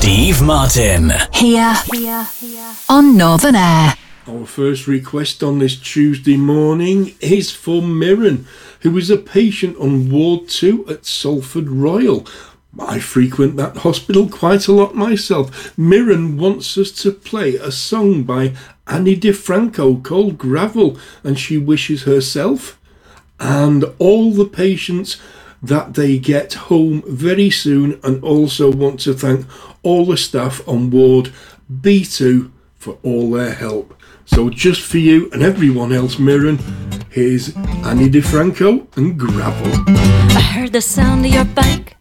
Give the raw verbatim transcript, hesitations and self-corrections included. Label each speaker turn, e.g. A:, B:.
A: Steve Martin.
B: Here, here, here on Northern Air.
C: Our first request on this Tuesday morning is for Mirren, who is a patient on Ward two at Salford Royal. I frequent that hospital quite a lot myself. Mirren wants us to play a song by Annie DiFranco called Gravel, and she wishes herself and all the patients that they get home very soon, and also want to thank all the staff on Ward B two for all their help. So just for you and everyone else, Mirren, here's Annie DiFranco and Gravel.
D: I heard the sound of your bike